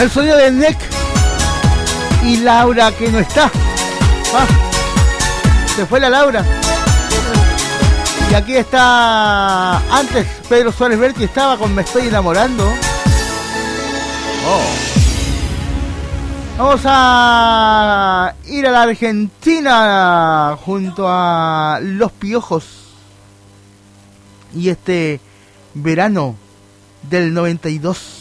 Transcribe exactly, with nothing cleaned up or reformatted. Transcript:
El sonido de N E C y Laura que no está. Ah, se fue la Laura. Y aquí está, antes Pedro Suárez Berti estaba con Me estoy enamorando. Oh. Vamos a ir a la Argentina junto a Los Piojos. Y este verano del noventa y dos.